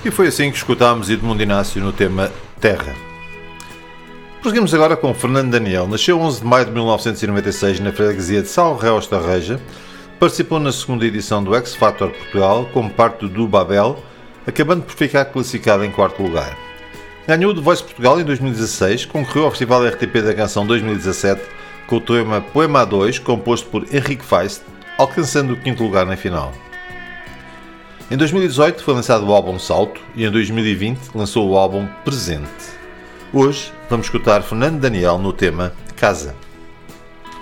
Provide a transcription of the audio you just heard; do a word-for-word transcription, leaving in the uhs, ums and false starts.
E foi assim que escutámos Edmundo Inácio no tema Terra. Prosseguimos agora com Fernando Daniel. Nasceu onze de maio de mil novecentos e noventa e seis na freguesia de Salreus da Reja. Participou na segunda edição do X Factor Portugal como parte do Babel, acabando por ficar classificado em quarto lugar. Ganhou o The Voice Portugal em dois mil e dezasseis, concorreu ao Festival R T P da Canção dois mil e dezassete com o tema Poema A dois, composto por Henrique Feist, alcançando o quinto lugar na final. Em dois mil e dezoito foi lançado o álbum Salto e em dois mil e vinte lançou o álbum Presente. Hoje vamos escutar Fernando Daniel no tema Casa.